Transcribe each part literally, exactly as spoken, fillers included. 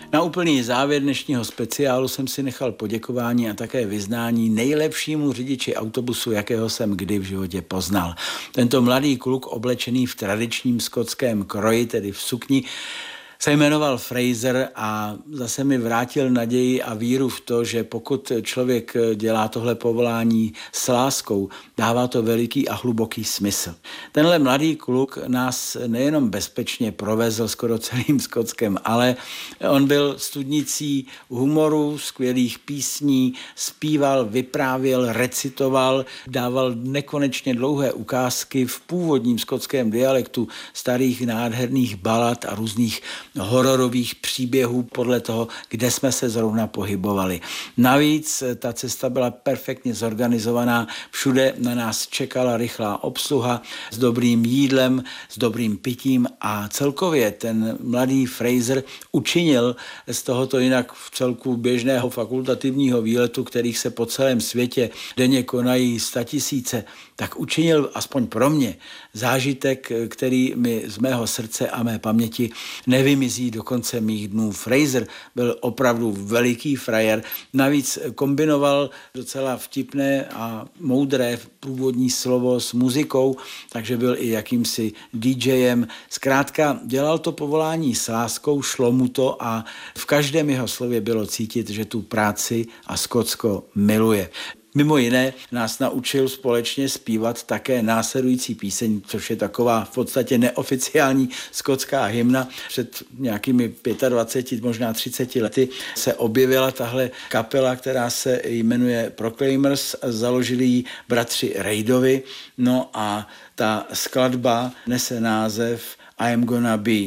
Na úplný závěr dnešního speciálu jsem si nechal poděkování a také vyznání nejlepšímu řidiči autobusu, jakého jsem kdy v životě poznal. Tento mladý kluk oblečený v tradičním skotském kroji, tedy v sukni, se jmenoval Fraser a zase mi vrátil naději a víru v to, že pokud člověk dělá tohle povolání s láskou, dává to veliký a hluboký smysl. Tenhle mladý kluk nás nejenom bezpečně provezl skoro celým Skotskem, ale on byl studnicí humoru, skvělých písní, zpíval, vyprávěl, recitoval, dával nekonečně dlouhé ukázky v původním skotském dialektu starých nádherných balad a různých hororových příběhů podle toho, kde jsme se zrovna pohybovali. Navíc ta cesta byla perfektně zorganizovaná, všude na nás čekala rychlá obsluha s dobrým jídlem, s dobrým pitím a celkově ten mladý Fraser učinil z tohoto jinak v celku běžného fakultativního výletu, kterých se po celém světě denně konají statisíce, tak učinil aspoň pro mě zážitek, který mi z mého srdce a mé paměti nevymizí do konce mých dnů. Fraser byl opravdu veliký frajer, navíc kombinoval docela vtipné a moudré původní slovo s muzikou, takže byl i jakýmsi DJem. Zkrátka dělal to povolání s láskou, šlo mu to a v každém jeho slově bylo cítit, že tu práci a Skotsko miluje. Mimo jiné nás naučil společně zpívat také následující píseň, což je taková v podstatě neoficiální skotská hymna. Před nějakými dvaceti pěti, možná třiceti lety se objevila tahle kapela, která se jmenuje Proclaimers, založili ji bratři Reidovi, no a ta skladba nese název I am gonna be.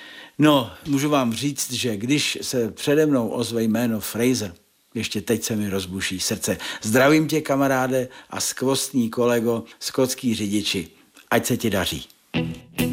No, můžu vám říct, že když se přede mnou ozve jméno Fraser, ještě teď se mi rozbuší srdce. Zdravím tě, kamaráde a skvostný kolego, skotský řidiči. Ať se ti daří.